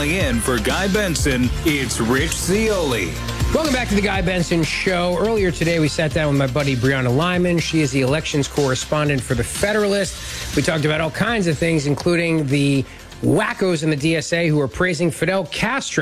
Filling in for Guy Benson, it's Rich Zeoli. Welcome back to the Guy Benson Show. Earlier today, we sat down with my buddy Brianna Lyman. She is the elections correspondent for The Federalist. We talked about all kinds of things, including the wackos in the DSA who are praising Fidel Castro